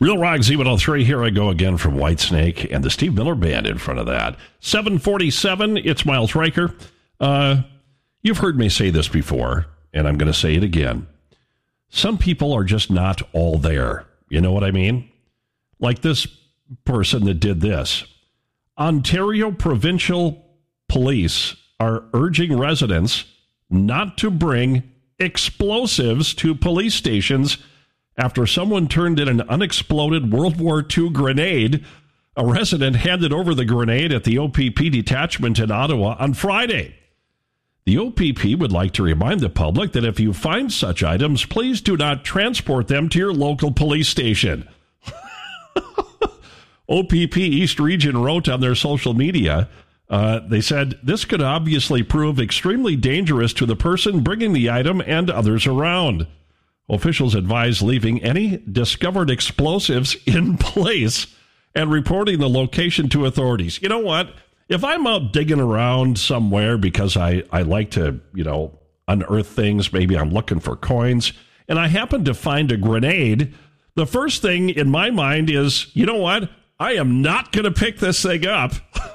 Real Rock Z103, here I go again from Whitesnake and the Steve Miller Band in front of that. 747, it's Miles Riker. You've heard me say this before, and I'm going to say it again. Some people are just not all there. You know what I mean? Like this person that did this. Ontario Provincial Police are urging residents not to bring explosives to police stations after someone turned in an unexploded World War II grenade. A resident handed over the grenade at the OPP detachment in Ottawa on Friday. The OPP would like to remind the public that if you find such items, please do not transport them to your local police station. OPP East Region wrote on their social media, they said, this could obviously prove extremely dangerous to the person bringing the item and others around. Officials advise leaving any discovered explosives in place and reporting the location to authorities. You know what? If I'm out digging around somewhere because I like to, unearth things, maybe I'm looking for coins, and I happen to find a grenade, the first thing in my mind is, you know what? I am not going to pick this thing up.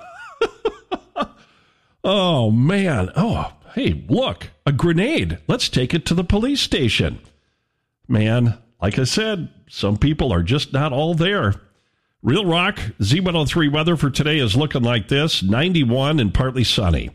Oh, man. Oh, hey, look, a grenade. Let's take it to the police station. Man, like I said, some people are just not all there. Real Rock, Z103 weather for today is looking like this. 91 and partly sunny.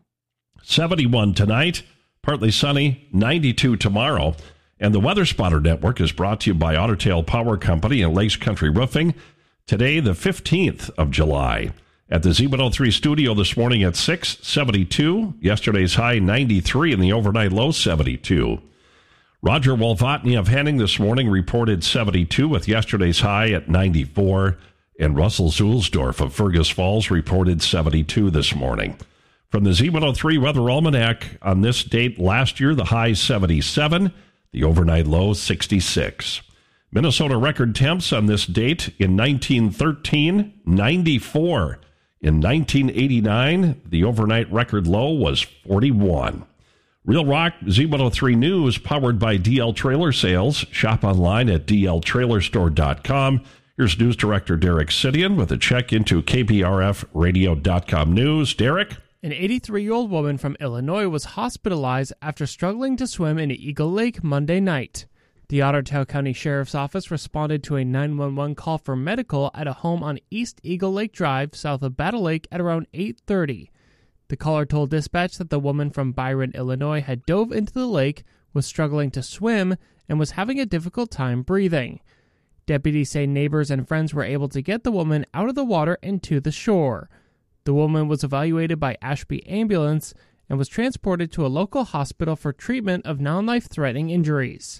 71 tonight, partly sunny, 92 tomorrow. And the Weather Spotter Network is brought to you by Otter Tail Power Company and Lakes Country Roofing. Today, the 15th of July. At the Z103 studio this morning at 6, 72. Yesterday's high, 93, and the overnight low, 72. Roger Wolvatny of Henning this morning reported 72 with yesterday's high at 94. And Russell Zulsdorf of Fergus Falls reported 72 this morning. From the Z103 Weather Almanac, on this date last year, the high 77, the overnight low 66. Minnesota record temps on this date in 1913, 94. In 1989, the overnight record low was 41. Real Rock Z103 News, powered by DL Trailer Sales. Shop online at dltrailerstore.com. Here's News Director Derek Sidian with a check into KBRFradio.com news. Derek? An 83-year-old woman from Illinois was hospitalized after struggling to swim in Eagle Lake Monday night. The Otter Tail County Sheriff's Office responded to a 911 call for medical at a home on East Eagle Lake Drive, south of Battle Lake, at around 8:30. The caller told dispatch that the woman from Byron, Illinois, had dove into the lake, was struggling to swim, and was having a difficult time breathing. Deputies say neighbors and friends were able to get the woman out of the water and to the shore. The woman was evaluated by Ashby Ambulance and was transported to a local hospital for treatment of non-life-threatening injuries.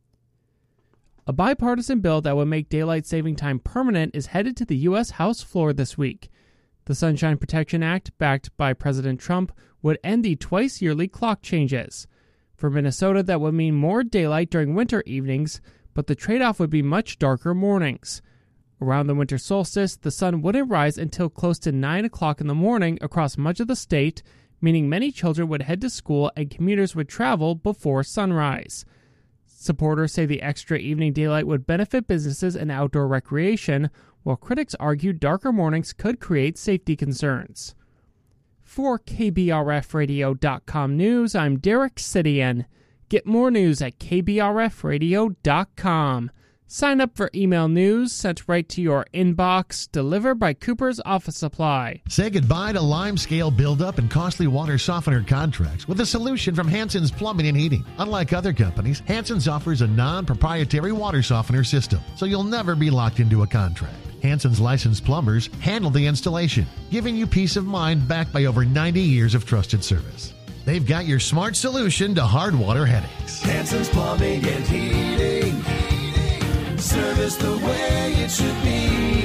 A bipartisan bill that would make daylight saving time permanent is headed to the U.S. House floor this week. The Sunshine Protection Act, backed by President Trump, would end the twice-yearly clock changes. For Minnesota, that would mean more daylight during winter evenings, but the trade-off would be much darker mornings. Around the winter solstice, the sun wouldn't rise until close to 9 o'clock in the morning across much of the state, meaning many children would head to school and commuters would travel before sunrise. Supporters say the extra evening daylight would benefit businesses and outdoor recreation, while critics argue darker mornings could create safety concerns. For KBRFradio.com News, I'm Derek Sidian. Get more news at KBRFradio.com. Sign up for email news sent right to your inbox, delivered by Cooper's Office Supply. Say goodbye to limescale buildup and costly water softener contracts with a solution from Hanson's Plumbing and Heating. Unlike other companies, Hanson's offers a non-proprietary water softener system, so you'll never be locked into a contract. Hanson's licensed plumbers handle the installation, giving you peace of mind backed by over 90 years of trusted service. They've got your smart solution to hard water headaches. Hanson's Plumbing and Heating. Service the way it should be.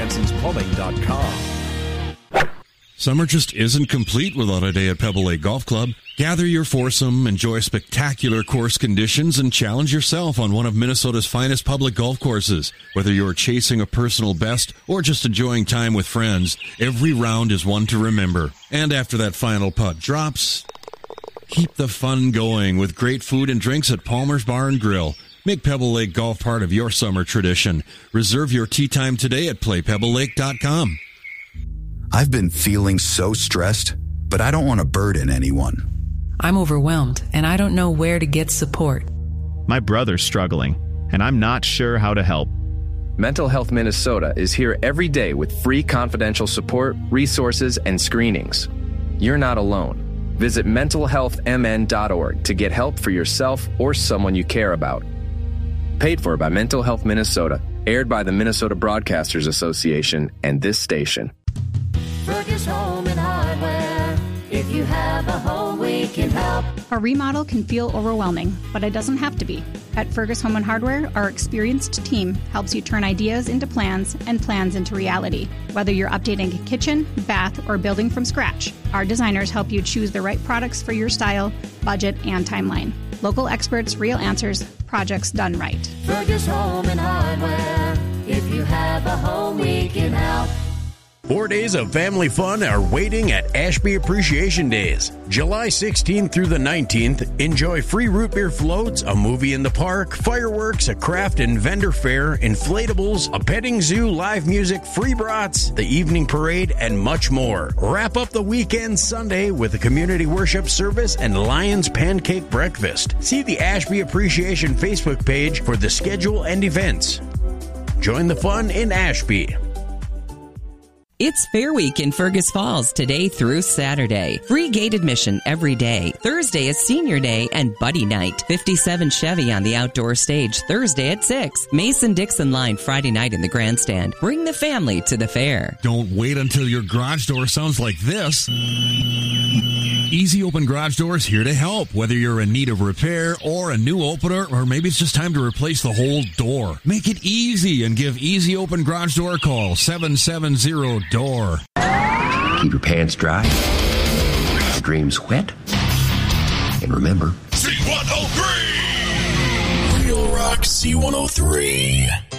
Hanson'sPlumbing.com. Summer just isn't complete without a day at Pebble Lake Golf Club. Gather your foursome, enjoy spectacular course conditions, and challenge yourself on one of Minnesota's finest public golf courses. Whether you're chasing a personal best or just enjoying time with friends, every round is one to remember. And after that final putt drops, keep the fun going with great food and drinks at Palmer's Bar and Grill. Make Pebble Lake Golf part of your summer tradition. Reserve your tee time today at playpebblelake.com. I've been feeling so stressed, but I don't want to burden anyone. I'm overwhelmed, and I don't know where to get support. My brother's struggling, and I'm not sure how to help. Mental Health Minnesota is here every day with free confidential support, resources, and screenings. You're not alone. Visit mentalhealthmn.org to get help for yourself or someone you care about. Paid for by Mental Health Minnesota. Aired by the Minnesota Broadcasters Association and this station. Fergus Home and Hardware. If you have a home, we can help. A remodel can feel overwhelming, but it doesn't have to be. At Fergus Home and Hardware, our experienced team helps you turn ideas into plans and plans into reality. Whether you're updating a kitchen, bath, or building from scratch, our designers help you choose the right products for your style, budget, and timeline. Local experts, real answers, projects done right. Fergus Home and Hardware. If you have a home, we can help. 4 days of family fun are waiting at Ashby Appreciation Days. July 16th through the 19th, enjoy free root beer floats, a movie in the park, fireworks, a craft and vendor fair, inflatables, a petting zoo, live music, free brats, the evening parade, and much more. Wrap up the weekend Sunday with a community worship service and Lions Pancake Breakfast. See the Ashby Appreciation Facebook page for the schedule and events. Join the fun in Ashby. It's Fair Week in Fergus Falls today through Saturday. Free gate admission every day. Thursday is Senior Day and Buddy Night. 57 Chevy on the outdoor stage Thursday at 6. Mason-Dixon line Friday night in the grandstand. Bring the family to the fair. Don't wait until your garage door sounds like this. Easy Open Garage Doors here to help. Whether you're in need of repair or a new opener, or maybe it's just time to replace the whole door. Make it easy and give Easy Open Garage Door a call. 770-DOOR. Keep your pants dry, your dreams wet, and remember, C103! Real Rock C103.